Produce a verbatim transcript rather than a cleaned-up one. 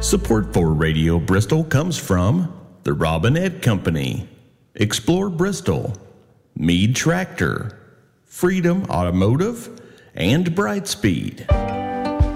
Support for Radio Bristol comes from the Robinette Company, Explore Bristol, Mead Tractor, Freedom Automotive, and Brightspeed.